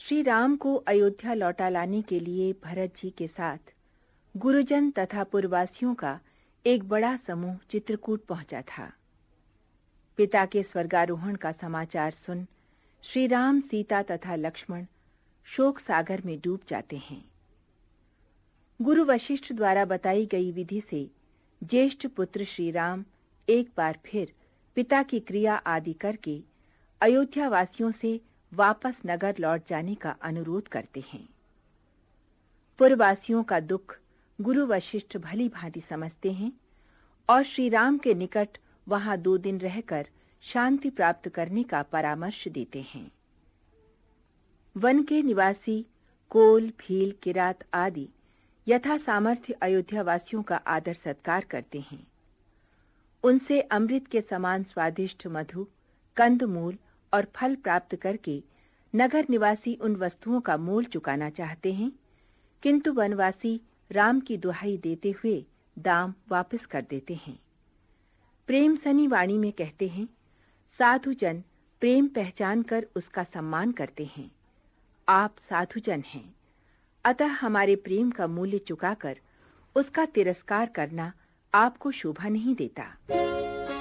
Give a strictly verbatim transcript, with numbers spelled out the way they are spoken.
श्री राम को अयोध्या लौटा लाने के लिए भरत जी के साथ गुरुजन तथा पुरवासियों का एक बड़ा समूह चित्रकूट पहुंचा था। पिता के स्वर्गारोहण का समाचार सुन श्री राम, सीता तथा लक्ष्मण शोक सागर में डूब जाते हैं। गुरु वशिष्ठ द्वारा बताई गई विधि से ज्येष्ठ पुत्र श्री राम एक बार फिर पिता की क्रिया आदि करके अयोध्या वासियों से वापस नगर लौट जाने का अनुरोध करते हैं। पुरवासियों का दुख गुरु वशिष्ठ भली भांति समझते हैं और श्री राम के निकट वहां दो दिन रहकर शांति प्राप्त करने का परामर्श देते हैं। वन के निवासी कोल, भील, किरात आदि यथा सामर्थ्य अयोध्या वासियों का आदर सत्कार करते हैं। उनसे अमृत के समान स्वादिष्ट मधु, कंदमूल और फल प्राप्त करके नगर निवासी उन वस्तुओं का मोल चुकाना चाहते हैं, किंतु वनवासी राम की दुहाई देते हुए दाम वापस कर देते हैं। प्रेम सनी वाणी में कहते हैं, साधु जन प्रेम पहचान कर उसका सम्मान करते हैं। आप साधु जन हैं, अतः हमारे प्रेम का मूल्य चुकाकर उसका तिरस्कार करना आपको शोभा नहीं देता।